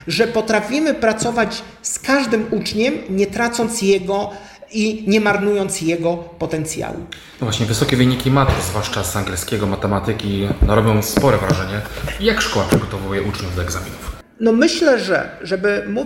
Że potrafimy pracować z każdym uczniem, nie tracąc jego i nie marnując jego potencjału. No właśnie, wysokie wyniki mat, zwłaszcza z angielskiego, matematyki, robią spore wrażenie. Jak szkoła przygotowuje uczniów do egzaminów? No myślę, że żeby mówić